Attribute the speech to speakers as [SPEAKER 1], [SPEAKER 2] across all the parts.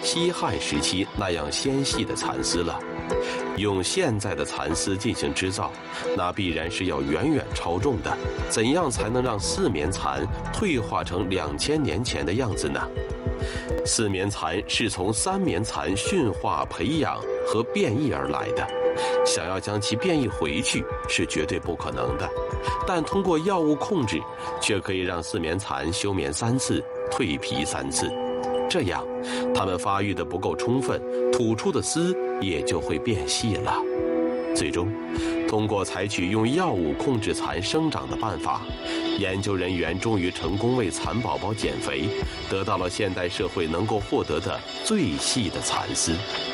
[SPEAKER 1] 西汉时期那样纤细的蚕丝了。用现在的蚕丝进行织造，那必然是要远远超重的。怎样才能让四棉蚕退化成2000年前的样子呢？四棉蚕是从三棉蚕驯化、培养和变异而来的，想要将其变异回去是绝对不可能的。但通过药物控制，却可以让四棉蚕休眠3次，蜕皮3次。这样，它们发育得不够充分，吐出的丝也就会变细了。最终，通过采取用药物控制蚕生长的办法，研究人员终于成功为蚕宝宝减肥，得到了现代社会能够获得的最细的蚕丝。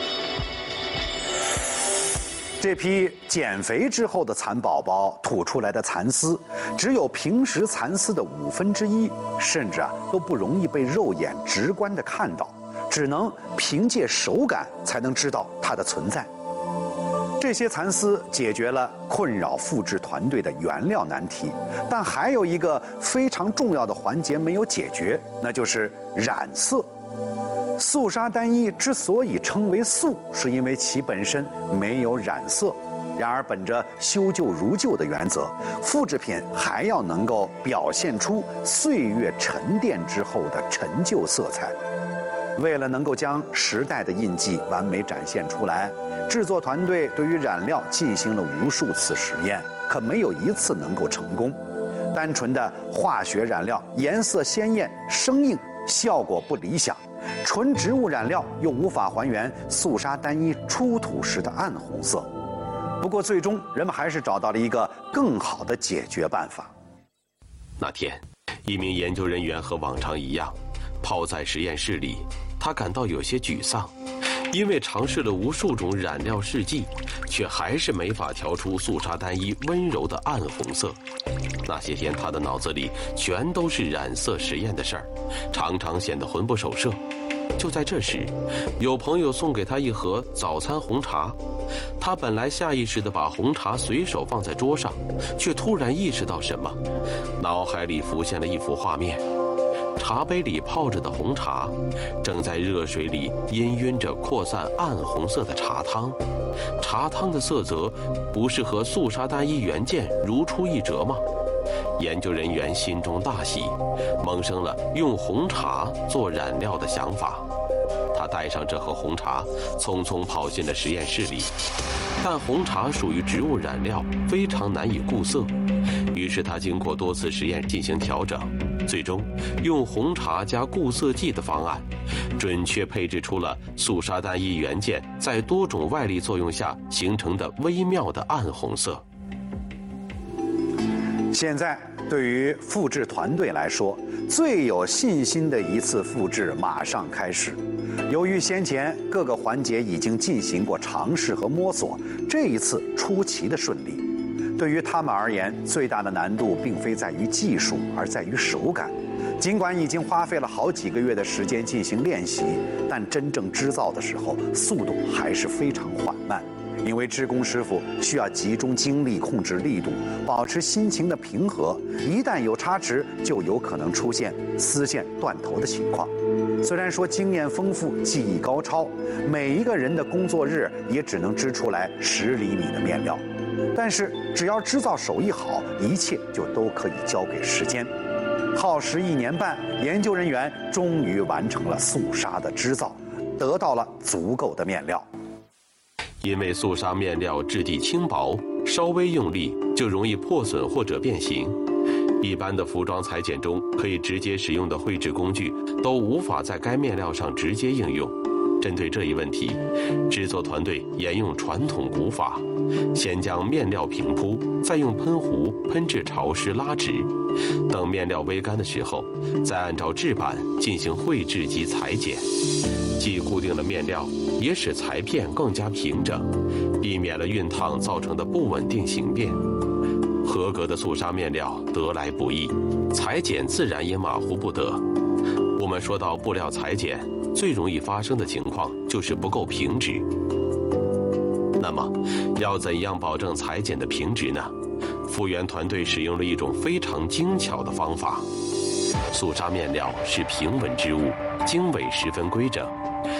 [SPEAKER 2] 这批减肥之后的蚕宝宝吐出来的蚕丝，只有平时蚕丝的1/5，甚至都不容易被肉眼直观地看到，只能凭借手感才能知道它的存在。这些蚕丝解决了困扰复制团队的原料难题，但还有一个非常重要的环节没有解决，那就是染色。素纱单衣之所以称为素，是因为其本身没有染色。然而，本着修旧如旧的原则，复制品还要能够表现出岁月沉淀之后的陈旧色彩。为了能够将时代的印记完美展现出来，制作团队对于染料进行了无数次实验，可没有一次能够成功。单纯的化学染料颜色鲜艳、生硬，效果不理想。纯植物染料又无法还原素纱单衣出土时的暗红色。不过最终人们还是找到了一个更好的解决办法。
[SPEAKER 1] 那天，一名研究人员和往常一样，泡在实验室里，他感到有些沮丧，因为尝试了无数种染料试剂，却还是没法调出素纱单衣温柔的暗红色。那些天，他的脑子里全都是染色实验的事儿，常常显得魂不守舍。就在这时，有朋友送给他一盒早餐红茶，他本来下意识地把红茶随手放在桌上，却突然意识到什么，脑海里浮现了一幅画面。茶杯里泡着的红茶，正在热水里氤氲着扩散暗红色的茶汤。茶汤的色泽，不是和素纱单衣原件如出一辙吗？研究人员心中大喜，萌生了用红茶做染料的想法。他带上这盒红茶，匆匆跑进了实验室里。但红茶属于植物染料，非常难以固色，于是他经过多次实验进行调整，最终用红茶加固色剂的方案，准确配置出了素纱单衣原件在多种外力作用下形成的微妙的暗红色。
[SPEAKER 2] 现在对于复制团队来说，最有信心的一次复制马上开始。由于先前各个环节已经进行过尝试和摸索，这一次出奇的顺利。对于他们而言，最大的难度并非在于技术，而在于手感。尽管已经花费了好几个月的时间进行练习，但真正织造的时候，速度还是非常缓慢。因为织工师傅需要集中精力控制力度，保持心情的平和，一旦有差池，就有可能出现丝线断头的情况。虽然说经验丰富、技艺高超，每一个人的工作日也只能织出来10厘米的面料，但是只要织造手艺好，一切就都可以交给时间。耗时1年半，研究人员终于完成了素纱的织造，得到了足够的面料。
[SPEAKER 1] 因为素纱面料质地轻薄，稍微用力就容易破损或者变形。一般的服装裁剪中可以直接使用的绘制工具都无法在该面料上直接应用。针对这一问题，制作团队沿用传统古法，先将面料平铺，再用喷壶喷至潮湿拉直，等面料微干的时候，再按照制板进行绘制及裁剪，既固定了面料，也使裁片更加平整，避免了熨烫造成的不稳定形变。合格的素纱面料得来不易，裁剪自然也马虎不得。我们说到布料裁剪，最容易发生的情况就是不够平直。那么，要怎样保证裁剪的平直呢？复原团队使用了一种非常精巧的方法。素纱面料是平纹织物，经纬十分规整，